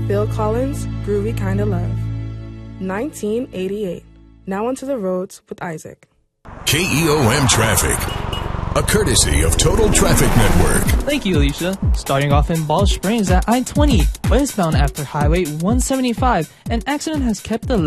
Phil Collins, Groovy Kinda Love. 1988. Now onto the roads with Isaac. KEOM Traffic, a courtesy of Total Traffic Network. Thank you, Alicia. Starting off in Ball Springs at I-20, westbound after Highway 175, an accident has kept the